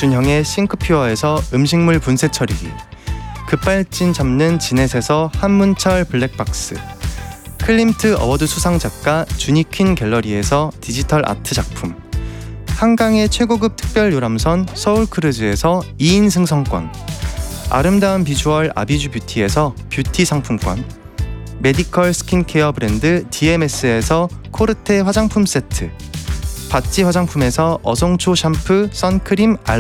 박준형의 싱크퓨어에서 음식물 분쇄 처리기, 급발진 잡는 지넷에서 한문철 블랙박스, 클림트 어워드 수상 작가 주니퀸 갤러리에서 디지털 아트 작품, 한강의 최고급 특별 요람선 서울크루즈에서 2인 승선권, 아름다운 비주얼 아비주 뷰티에서 뷰티 상품권, 메디컬 스킨케어 브랜드 DMS에서 코르테 화장품 세트, 바찌 화장품에서 어성초 샴푸, 선크림,